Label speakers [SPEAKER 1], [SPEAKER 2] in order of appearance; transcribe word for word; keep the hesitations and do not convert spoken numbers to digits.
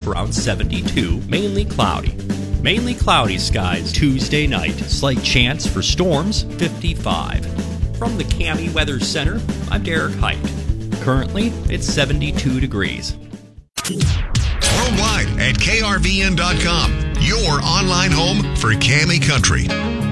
[SPEAKER 1] around seventy-two, mainly cloudy. Mainly cloudy skies Tuesday night. Slight chance for storms, fifty-five. From the Cami Weather Center, I'm Derek Height. Currently, it's seventy-two degrees.
[SPEAKER 2] Worldwide at K R V N dot com, your online home for Cami Country.